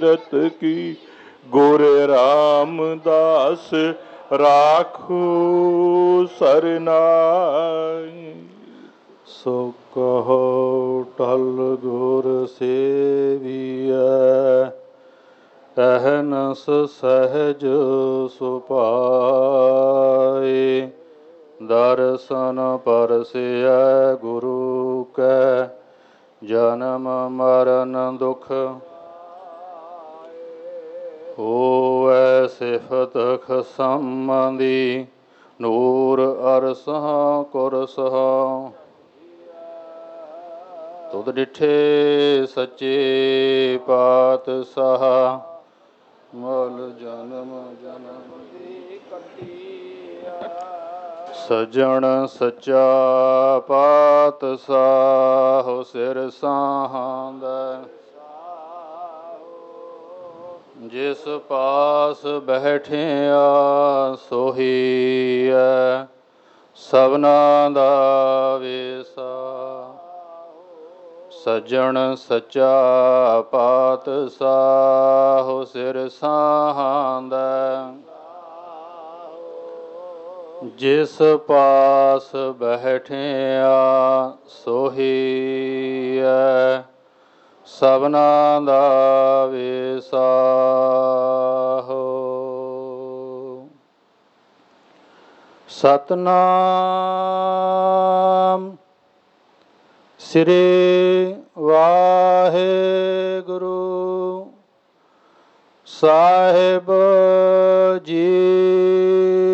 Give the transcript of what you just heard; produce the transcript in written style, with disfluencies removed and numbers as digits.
रत की गोरे रामदास राखो सरनाई। सो कहो टल गुर सेविया अहनस सहज सुपाए। दर्शन परसिया गुरु कै जन्म मरण दुख होवै सिफत खसम दी। ਨੂਰ ਅਰਸਹ ਕੁਰਸਹ ਤੁਧ ਡਿਠੇ ਸੱਚੇ ਪਾਤਸ਼ਾਹ। ਮਲ ਜਨਮ ਜਨਮ ਦੀ ਕੱਟੀਆ। ਸਜਣ ਸੱਚਾ ਪਾਤਸ਼ਾਹ ਸਿਰ ਸਾਹਾਂਦਾ। ਜਿਸ ਪਾਸ ਬੈਠਿਆ ਸੋਹੀਐ ਸਭਨਾ ਦਾ ਵੇਸਾ। ਸੱਜਣ ਸੱਚਾ ਪਾਤਸ਼ਾਹ ਸਿਰ ਸਾਹਾਂਦਾ। ਜਿਸ ਪਾਸ ਬੈਠਿਆ ਸੋਹੀਐ ਸਭਨਾ ਦਾ ਵੇਸਾ। ਸਤਨਾਮ ਸ੍ਰੀ ਵਾਹਿਗੁਰੂ ਸਾਹਿਬ ਜੀ।